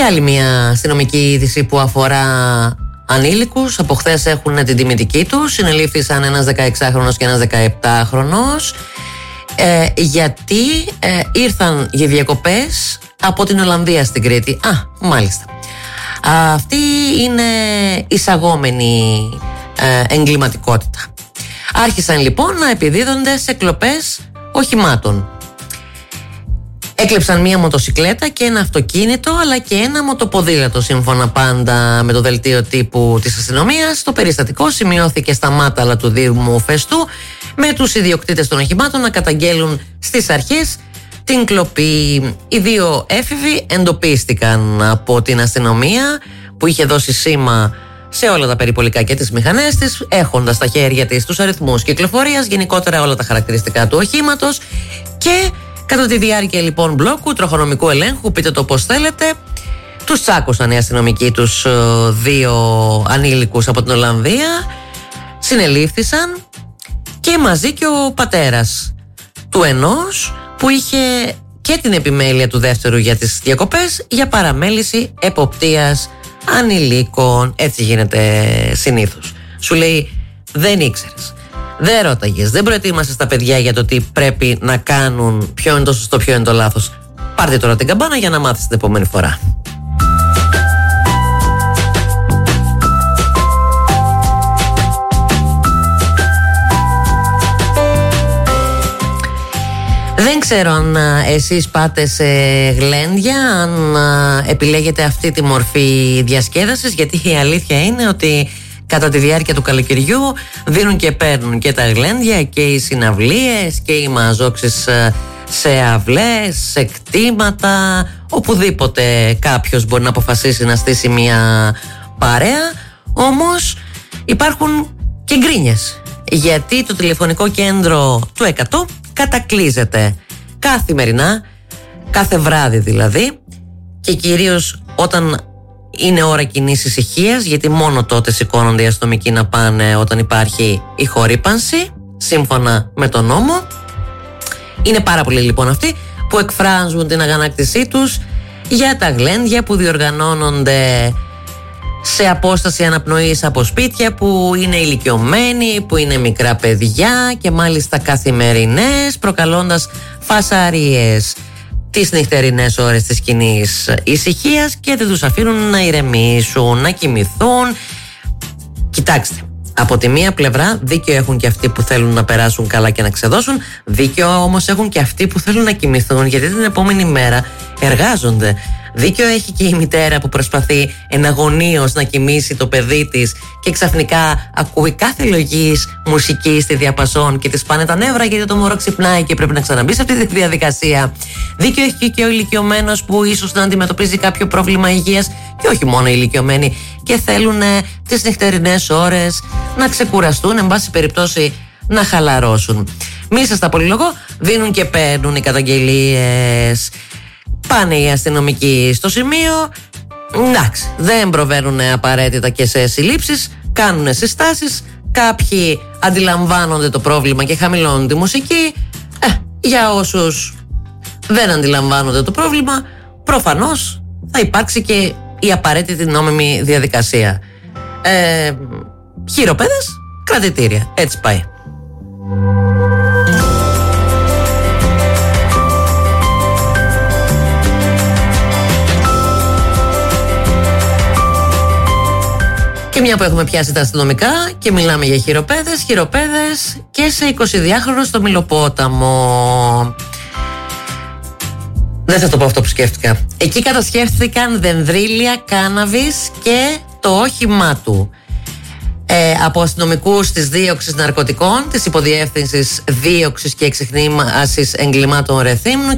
άλλη μια αστυνομική είδηση που αφορά ανήλικους. Από χθες έχουν την τιμητική τους. Συνελήφθησαν ένας 16χρονος και ένας 17χρονος γιατί ήρθαν για διακοπές από την Ολλανδία στην Κρήτη. Μάλιστα. Αυτή είναι εισαγόμενη εγκληματικότητα. Άρχισαν λοιπόν να επιδίδονται σε κλοπές οχημάτων. Έκλεψαν μία μοτοσικλέτα και ένα αυτοκίνητο, αλλά και ένα μοτοποδήλατο, σύμφωνα πάντα με το δελτίο τύπου της αστυνομίας. Το περιστατικό σημειώθηκε στα μάταλα του Δήμου Φεστού, με τους ιδιοκτήτες των οχημάτων να καταγγέλουν στις αρχές την κλοπή. Οι δύο έφηβοι εντοπίστηκαν από την αστυνομία, που είχε δώσει σήμα σε όλα τα περιπολικά και τις μηχανές της, έχοντας στα χέρια της τους αριθμούς κυκλοφορίας, γενικότερα όλα τα χαρακτηριστικά του οχήματος. Και κατά τη διάρκεια λοιπόν μπλόκου τροχονομικού ελέγχου, πείτε το πώς θέλετε, τους τσάκωσαν οι αστυνομικοί τους δύο ανήλικους από την Ολλανδία, συνελήφθησαν και μαζί και ο πατέρας του ενός, που είχε και την επιμέλεια του δεύτερου για τις διακοπές, για παραμέληση εποπτείας ανηλίκων. Έτσι γίνεται συνήθως. Σου λέει, δεν ήξερες, δεν ρώταγες, δεν προετοίμασες τα παιδιά για το τι πρέπει να κάνουν, ποιο είναι το σωστό, ποιο είναι το λάθος. Πάρτε τώρα την καμπάνα για να μάθεις την επόμενη φορά. Δεν ξέρω αν εσείς πάτε σε γλέντια, αν επιλέγετε αυτή τη μορφή διασκέδασης, γιατί η αλήθεια είναι ότι κατά τη διάρκεια του καλοκαιριού δίνουν και παίρνουν και τα γλέντια και οι συναυλίες και οι μαζόξεις σε αυλές, σε κτήματα, οπουδήποτε κάποιος μπορεί να αποφασίσει να στήσει μια παρέα. Όμως υπάρχουν και γκρίνιες, γιατί το τηλεφωνικό κέντρο του 100 κατακλείζεται καθημερινά, κάθε βράδυ δηλαδή, και κυρίως όταν είναι ώρα κοινής ησυχίας, γιατί μόνο τότε σηκώνονται οι αστυνομικοί να πάνε όταν υπάρχει ηχορύπανση, σύμφωνα με τον νόμο. Είναι πάρα πολλοί λοιπόν αυτοί που εκφράζουν την αγανάκτησή τους για τα γλέντια που διοργανώνονται σε απόσταση αναπνοής από σπίτια, που είναι ηλικιωμένοι, που είναι μικρά παιδιά και μάλιστα καθημερινές, προκαλώντας φασαρίες τις νυχτερινές ώρες της κοινής ησυχίας και δεν τους αφήνουν να ηρεμήσουν, να κοιμηθούν. Κοιτάξτε, από τη μία πλευρά δίκιο έχουν και αυτοί που θέλουν να περάσουν καλά και να ξεδώσουν, δίκιο όμως έχουν και αυτοί που θέλουν να κοιμηθούν, γιατί την επόμενη μέρα εργάζονται. Δίκιο έχει και η μητέρα που προσπαθεί εναγωνίως να κοιμήσει το παιδί της και ξαφνικά ακούει κάθε λογής μουσική στη διαπασόν και της πάνε τα νεύρα, γιατί το μωρό ξυπνάει και πρέπει να ξαναμπεί σε αυτή τη διαδικασία. Δίκιο έχει και ο ηλικιωμένος που ίσως να αντιμετωπίζει κάποιο πρόβλημα υγείας, και όχι μόνο οι ηλικιωμένοι, και θέλουν τις νυχτερινές ώρες να ξεκουραστούν, εν πάση περιπτώσει να χαλαρώσουν. Μη σας τα πολυλογώ, δίνουν και παίρνουν οι καταγγελίες. Πάνε οι αστυνομικοί στο σημείο, εντάξει, δεν προβαίνουν απαραίτητα και σε συλλήψεις, κάνουν συστάσεις, κάποιοι αντιλαμβάνονται το πρόβλημα και χαμηλώνουν τη μουσική. Για όσους δεν αντιλαμβάνονται το πρόβλημα, προφανώς θα υπάρξει και η απαραίτητη νόμιμη διαδικασία. Χειροπέδες, κρατητήρια, έτσι πάει. Και μια που έχουμε πιάσει τα αστυνομικά και μιλάμε για χειροπέδες και σε 22χρονο στο Μηλοπόταμο. Δεν θα το πω αυτό που σκέφτηκα. Εκεί κατασκεύτηκαν δενδρίλια κάναβης και το όχημά του. Από αστυνομικούς της δίωξης ναρκωτικών, της υποδιεύθυνσης δίωξης και εξυχνίασης εγκλημάτων Ρεθύμνου